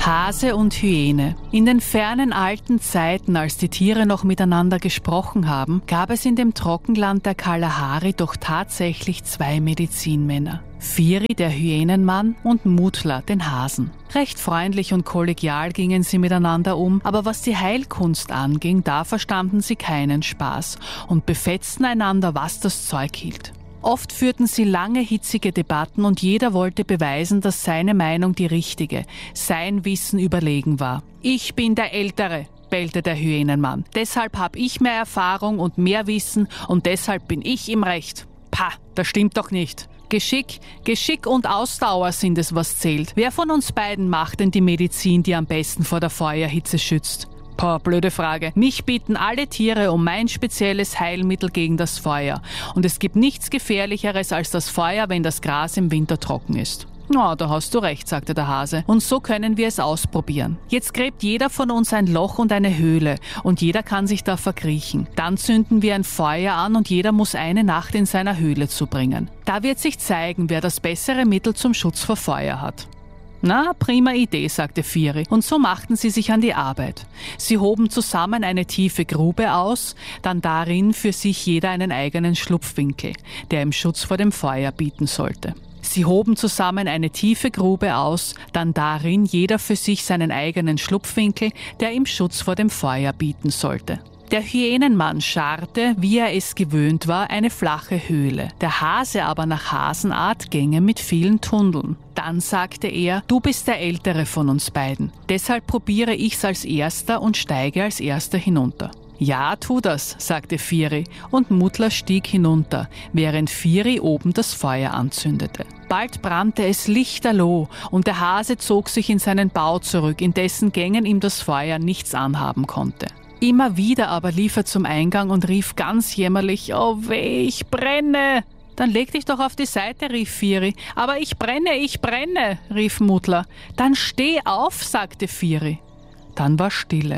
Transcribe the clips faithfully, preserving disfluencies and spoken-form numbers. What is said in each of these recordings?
Hase und Hyäne. In den fernen alten Zeiten, als die Tiere noch miteinander gesprochen haben, gab es in dem Trockenland der Kalahari doch tatsächlich zwei Medizinmänner. Phiri, der Hyänenmann, und Mutla, den Hasen. Recht freundlich und kollegial gingen sie miteinander um, aber was die Heilkunst anging, da verstanden sie keinen Spaß und befetzten einander, was das Zeug hielt. Oft führten sie lange hitzige Debatten und jeder wollte beweisen, dass seine Meinung die richtige, sein Wissen überlegen war. »Ich bin der Ältere«, bellte der Hyänenmann. »Deshalb habe ich mehr Erfahrung und mehr Wissen und deshalb bin ich im Recht.« Pah, das stimmt doch nicht. Geschick, Geschick und Ausdauer sind es, was zählt. Wer von uns beiden macht denn die Medizin, die am besten vor der Feuerhitze schützt? Boah, blöde Frage. Mich bitten alle Tiere um mein spezielles Heilmittel gegen das Feuer. Und es gibt nichts Gefährlicheres als das Feuer, wenn das Gras im Winter trocken ist. Na, da hast du recht, sagte der Hase. Und so können wir es ausprobieren. Jetzt gräbt jeder von uns ein Loch und eine Höhle und jeder kann sich da verkriechen. Dann zünden wir ein Feuer an und jeder muss eine Nacht in seiner Höhle zubringen. Da wird sich zeigen, wer das bessere Mittel zum Schutz vor Feuer hat. Na, prima Idee, sagte Phiri, und so machten sie sich an die Arbeit. Sie hoben zusammen eine tiefe Grube aus, dann darin für sich jeder einen eigenen Schlupfwinkel, der ihm Schutz vor dem Feuer bieten sollte. Sie hoben zusammen eine tiefe Grube aus, dann darin jeder für sich seinen eigenen Schlupfwinkel, der ihm Schutz vor dem Feuer bieten sollte. Der Hyänenmann scharrte, wie er es gewöhnt war, eine flache Höhle. Der Hase aber nach Hasenart Gänge mit vielen Tunneln. Dann sagte er, du bist der Ältere von uns beiden. Deshalb probiere ich's als Erster und steige als Erster hinunter. Ja, tu das, sagte Phiri, und Mutla stieg hinunter, während Phiri oben das Feuer anzündete. Bald brannte es lichterloh und der Hase zog sich in seinen Bau zurück, in dessen Gängen ihm das Feuer nichts anhaben konnte. Immer wieder aber lief er zum Eingang und rief ganz jämmerlich, oh weh, ich brenne! Dann leg dich doch auf die Seite, rief Phiri. Aber ich brenne, ich brenne, rief Mutla. Dann steh auf, sagte Phiri. Dann war Stille.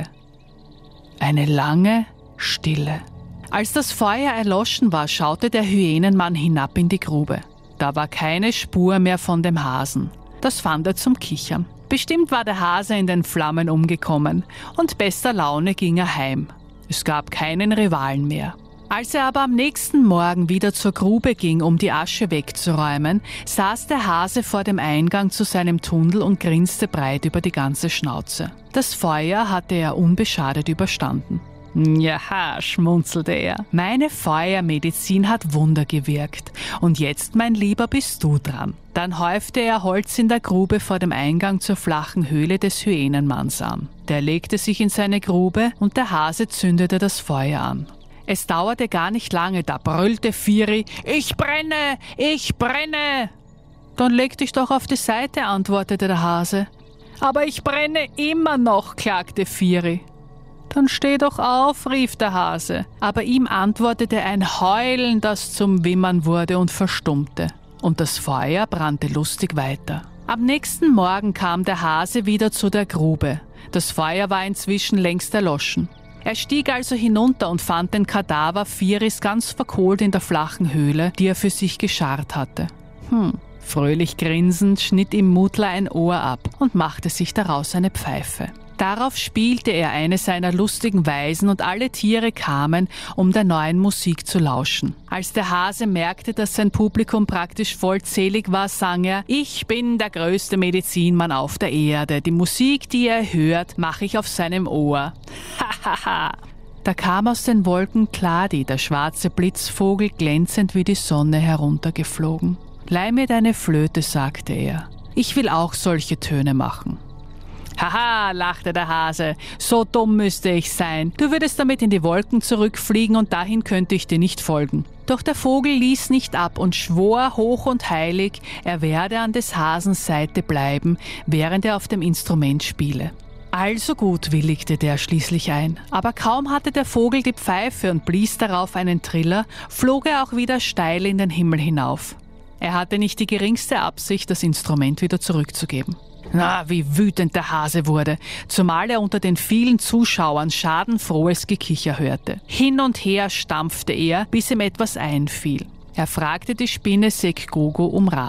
Eine lange Stille. Als das Feuer erloschen war, schaute der Hyänenmann hinab in die Grube. Da war keine Spur mehr von dem Hasen. Das fand er zum Kichern. Bestimmt war der Hase in den Flammen umgekommen und bester Laune ging er heim. Es gab keinen Rivalen mehr. Als er aber am nächsten Morgen wieder zur Grube ging, um die Asche wegzuräumen, saß der Hase vor dem Eingang zu seinem Tunnel und grinste breit über die ganze Schnauze. Das Feuer hatte er unbeschadet überstanden. »Jaha«, schmunzelte er, »meine Feuermedizin hat Wunder gewirkt. Und jetzt, mein Lieber, bist du dran.« Dann häufte er Holz in der Grube vor dem Eingang zur flachen Höhle des Hyänenmanns an. Der legte sich in seine Grube und der Hase zündete das Feuer an. Es dauerte gar nicht lange, da brüllte Phiri, »Ich brenne, ich brenne!« »Dann leg dich doch auf die Seite«, antwortete der Hase. »Aber ich brenne immer noch«, klagte Phiri. »Dann steh doch auf«, rief der Hase. Aber ihm antwortete ein Heulen, das zum Wimmern wurde und verstummte. Und das Feuer brannte lustig weiter. Am nächsten Morgen kam der Hase wieder zu der Grube. Das Feuer war inzwischen längst erloschen. Er stieg also hinunter und fand den Kadaver Phiris ganz verkohlt in der flachen Höhle, die er für sich gescharrt hatte. Hm, fröhlich grinsend schnitt ihm Mutla ein Ohr ab und machte sich daraus eine Pfeife. Darauf spielte er eine seiner lustigen Weisen und alle Tiere kamen, um der neuen Musik zu lauschen. Als der Hase merkte, dass sein Publikum praktisch vollzählig war, sang er, »Ich bin der größte Medizinmann auf der Erde. Die Musik, die er hört, mache ich auf seinem Ohr. Ha, ha, ha!« Da kam aus den Wolken Kladi, der schwarze Blitzvogel, glänzend wie die Sonne heruntergeflogen. »Leih mir deine Flöte«, sagte er. »Ich will auch solche Töne machen.« »Haha«, lachte der Hase, »so dumm müsste ich sein. Du würdest damit in die Wolken zurückfliegen und dahin könnte ich dir nicht folgen.« Doch der Vogel ließ nicht ab und schwor hoch und heilig, er werde an des Hasens Seite bleiben, während er auf dem Instrument spiele. Also gut, willigte der schließlich ein. Aber kaum hatte der Vogel die Pfeife und blies darauf einen Triller, flog er auch wieder steil in den Himmel hinauf. Er hatte nicht die geringste Absicht, das Instrument wieder zurückzugeben. Na, wie wütend der Hase wurde, zumal er unter den vielen Zuschauern schadenfrohes Gekicher hörte. Hin und her stampfte er, bis ihm etwas einfiel. Er fragte die Spinne Sekgogo um Rat.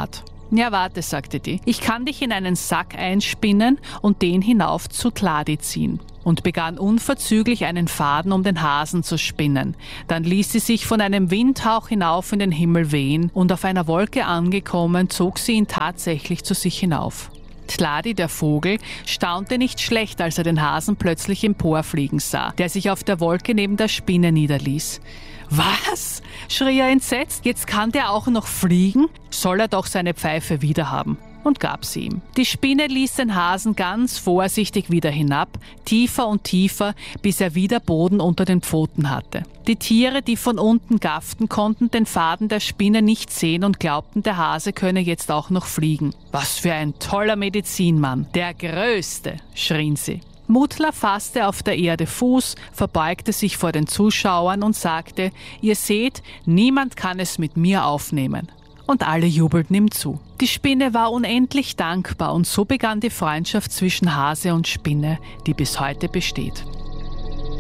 Ja, warte, sagte die, ich kann dich in einen Sack einspinnen und den hinauf zu Tladi ziehen. Und begann unverzüglich einen Faden um den Hasen zu spinnen. Dann ließ sie sich von einem Windhauch hinauf in den Himmel wehen und auf einer Wolke angekommen, zog sie ihn tatsächlich zu sich hinauf. Tladi, der Vogel, staunte nicht schlecht, als er den Hasen plötzlich emporfliegen sah, der sich auf der Wolke neben der Spinne niederließ. Was? Schrie er entsetzt. Jetzt kann der auch noch fliegen? Soll er doch seine Pfeife wiederhaben. Und gab sie ihm. Die Spinne ließ den Hasen ganz vorsichtig wieder hinab, tiefer und tiefer, bis er wieder Boden unter den Pfoten hatte. Die Tiere, die von unten gafften, konnten den Faden der Spinne nicht sehen und glaubten, der Hase könne jetzt auch noch fliegen. Was für ein toller Medizinmann, der Größte, schrien sie. Mutla fasste auf der Erde Fuß, verbeugte sich vor den Zuschauern und sagte, ihr seht, niemand kann es mit mir aufnehmen. Und alle jubelten ihm zu. Die Spinne war unendlich dankbar und so begann die Freundschaft zwischen Hase und Spinne, die bis heute besteht.